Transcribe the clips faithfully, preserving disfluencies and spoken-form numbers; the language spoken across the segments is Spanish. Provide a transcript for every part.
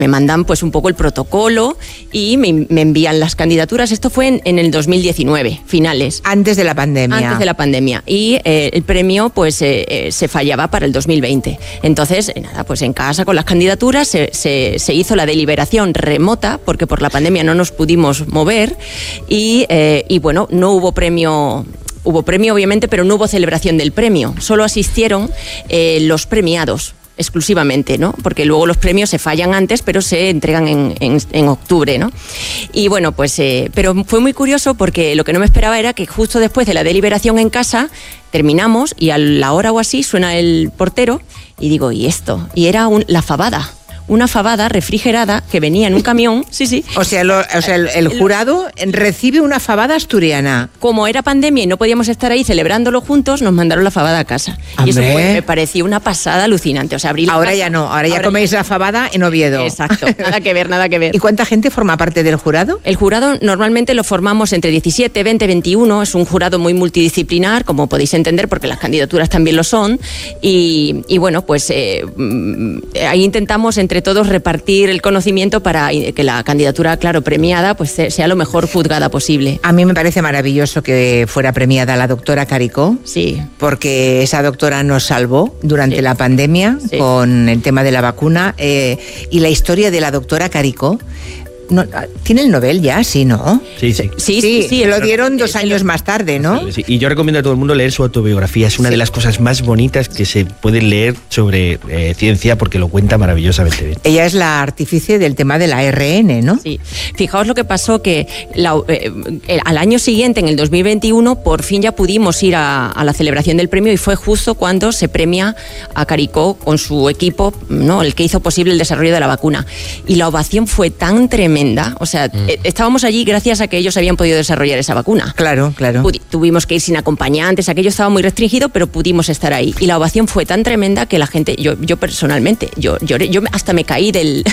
me mandan pues un poco el protocolo y me, me envían las candidaturas. Esto fue en, en el dos mil diecinueve, finales. Antes de la pandemia. Antes de la pandemia. Y eh, el premio pues eh, eh, se fallaba para el dos mil veinte. Entonces, eh, nada, pues en casa con las candidaturas se, se, se hizo la deliberación remota, porque por la pandemia no nos pudimos mover y, eh, y bueno, no hubo premio... Hubo premio, obviamente, pero no hubo celebración del premio. Solo asistieron eh, los premiados exclusivamente, ¿no? Porque luego los premios se fallan antes, pero se entregan en, en, en octubre, ¿no? Y bueno, pues, eh, pero fue muy curioso porque lo que no me esperaba era que justo después de la deliberación en casa terminamos y a la hora o así suena el portero y digo, ¿y esto? Y era un, la fabada. Una fabada refrigerada que venía en un camión, sí, sí. O sea, lo, o sea el, el jurado recibe una fabada asturiana. Como era pandemia y no podíamos estar ahí celebrándolo juntos, nos mandaron la fabada a casa. ¡Hombre! Y eso fue, me pareció una pasada alucinante. O sea, abrí la ahora casa, ya no, ahora, ahora ya coméis ya... la fabada en Oviedo. Exacto, nada que ver, nada que ver. ¿Y cuánta gente forma parte del jurado? El jurado normalmente lo formamos entre diecisiete, veinte, veintiuno. Es un jurado muy multidisciplinar, como podéis entender, porque las candidaturas también lo son. Y, y bueno, pues eh, ahí intentamos entre todos repartir el conocimiento para que la candidatura, claro, premiada, pues sea lo mejor juzgada posible. A mí me parece maravilloso que fuera premiada la doctora Caricó. Sí. Porque esa doctora nos salvó durante sí. la pandemia sí. con el tema de la vacuna eh, y la historia de la doctora Caricó. No, ¿tiene el Nobel ya? Sí, ¿no? Sí, sí. Sí, sí, sí, sí lo dieron dos años más tarde, ¿no? Sí, y yo recomiendo a todo el mundo leer su autobiografía. Es una sí. de las cosas más bonitas que se pueden leer sobre eh, ciencia porque lo cuenta maravillosamente bien. Ella es la artífice del tema del A R N, ¿no? Sí. Fijaos lo que pasó, que la, eh, al año siguiente, en el dos mil veintiuno, por fin ya pudimos ir a, a la celebración del premio y fue justo cuando se premia a Caricó con su equipo, ¿no? El que hizo posible el desarrollo de la vacuna. Y la ovación fue tan tremenda. O sea, mm. estábamos allí gracias a que ellos habían podido desarrollar esa vacuna. Claro, claro. Pudi- tuvimos que ir sin acompañantes, aquello estaba muy restringido, pero pudimos estar ahí. Y la ovación fue tan tremenda que la gente, yo, yo personalmente, yo lloré, yo hasta me caí del...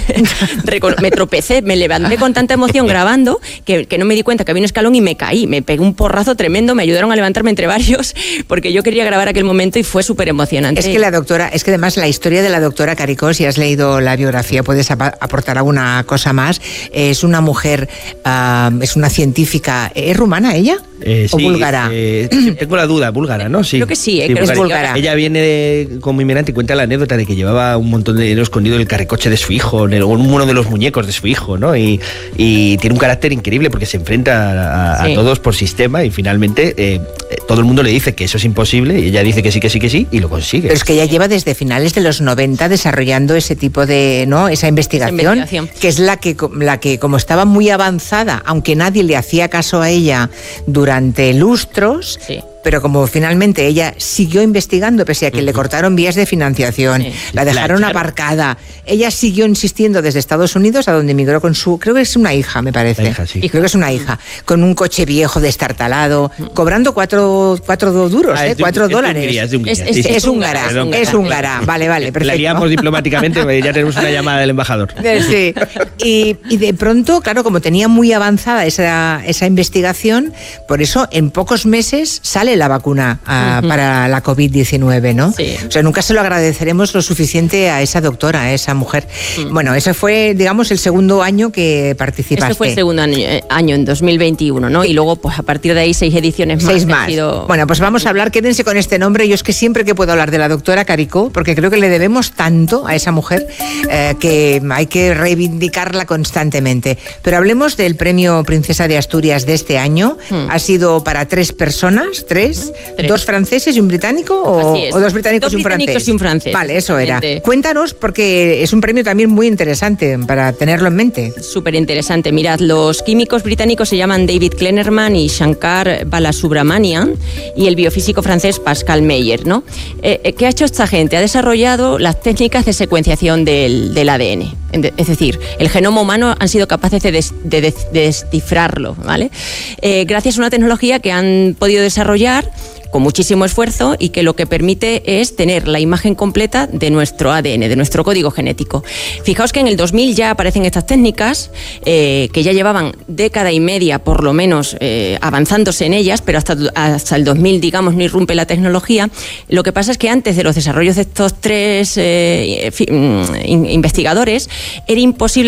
me tropecé, me levanté con tanta emoción grabando que, que no me di cuenta que había un escalón y me caí. Me pegué un porrazo tremendo, me ayudaron a levantarme entre varios porque yo quería grabar aquel momento y fue súper emocionante. Es que la doctora, es que además la historia de la doctora Caricó, si has leído la biografía puedes ap- aportar alguna cosa más. Es una mujer, uh, es una científica. ¿Es rumana ella? Eh, ¿O sí, búlgara? Eh, tengo la duda, búlgara, ¿no? Sí. Creo que sí, eh, sí creo búlgara. que es búlgara. Ella viene de, como inmigrante y cuenta la anécdota de que llevaba un montón de dinero escondido en el carricoche de su hijo, en el, uno de los muñecos de su hijo, ¿no? Y, y tiene un carácter increíble porque se enfrenta a, a, sí. a todos por sistema y finalmente eh, todo el mundo le dice que eso es imposible y ella dice que sí, que sí, que sí y lo consigue. Pero es que ella lleva desde finales de los noventa desarrollando ese tipo de, ¿no? Esa investigación, esa investigación. que es la que, la que como estaba muy avanzada, aunque nadie le hacía caso a ella durante lustros, sí. pero como finalmente ella siguió investigando, pese a que uh-huh. le cortaron vías de financiación, sí. la dejaron la aparcada, ella siguió insistiendo desde Estados Unidos, a donde emigró con su, creo que es una hija, me parece, la hija, sí. y creo que es una hija, con un coche viejo destartalado, uh-huh. cobrando cuatro, cuatro duros, ah, ¿eh? cuatro es dólares. De Hungría, es de Hungría, es, sí, es, sí. es húngara, Perdón, es húngara, vale, vale, perfecto. La liamos diplomáticamente, ya tenemos una llamada del embajador. Sí, y, y de pronto, claro, como tenía muy avanzada esa, esa investigación, por eso en pocos meses sale la vacuna a, uh-huh. para la covid diecinueve, ¿no? Sí. O sea, nunca se lo agradeceremos lo suficiente a esa doctora, a esa mujer. Uh-huh. Bueno, ese fue, digamos, el segundo año que participaste. Ese fue el segundo año, año en dos mil veintiuno, ¿no? Y luego, pues a partir de ahí, seis ediciones más. Seis más. Sido... Bueno, pues vamos a hablar, quédense con este nombre. Yo es que siempre que puedo hablar de la doctora Caricó, porque creo que le debemos tanto a esa mujer eh, que hay que reivindicarla constantemente. Pero hablemos del premio Princesa de Asturias de este año. Hmm. Ha sido para tres personas, tres, tres. dos franceses y un británico, o, o dos británicos, dos y, un británicos y un francés. Vale, eso era. Cuéntanos, porque es un premio también muy interesante para tenerlo en mente. Súper interesante. Mirad, los químicos británicos se llaman David Klenerman y Shankar Balasubramanian y el biofísico francés Pascal Meyer, ¿no? Eh, ¿Qué ha hecho esta gente? Ha desarrollado las técnicas de secuenciación del, del A D N. Es decir, el genoma humano han sido capaces de, des, de, de descifrarlo, ¿vale? Eh, gracias a una tecnología que han podido desarrollar con muchísimo esfuerzo y que lo que permite es tener la imagen completa de nuestro A D N, de nuestro código genético. Fijaos que en el dos mil ya aparecen estas técnicas, eh, que ya llevaban década y media por lo menos eh, avanzándose en ellas, pero hasta, hasta el dos mil, digamos, no irrumpe la tecnología. Lo que pasa es que antes de los desarrollos de estos tres eh, investigadores era imposible